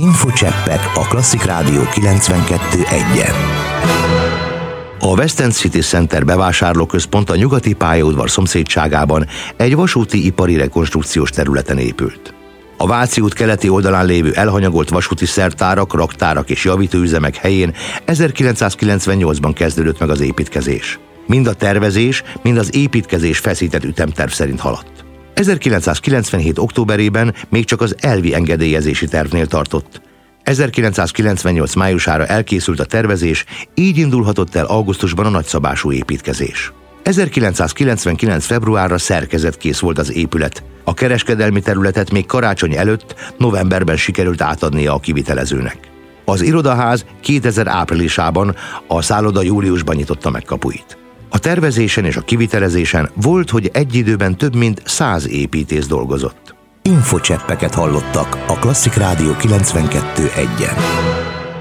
Infocseppek a Klasszik Rádió 92.1-en. A West End City Center bevásárlóközpont a Nyugati pályaudvar szomszédságában egy vasúti ipari rekonstrukciós területen épült. A Váci út keleti oldalán lévő elhanyagolt vasúti szertárak, raktárak és javítóüzemek helyén 1998-ban kezdődött meg az építkezés. Mind a tervezés, mind az építkezés feszített ütemterv szerint haladt. 1997. októberében még csak az elvi engedélyezési tervnél tartott. 1998. májusára elkészült a tervezés, így indulhatott el augusztusban a nagyszabású építkezés. 1999. februárra szerkezetkész volt az épület. A kereskedelmi területet még karácsony előtt, novemberben sikerült átadnia a kivitelezőnek. Az irodaház 2000 áprilisában, a szálloda júliusban nyitotta meg kapuit. A tervezésen és a kivitelezésen volt, hogy egy időben több mint 100 építész dolgozott. Infocseppeket hallottak a Klasszik Rádió 92.1-en.